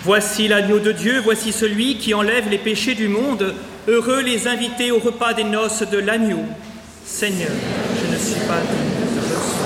Voici l'agneau de Dieu, voici celui qui enlève les péchés du monde. Heureux les invités au repas des noces de l'agneau. Seigneur, je ne suis pas digne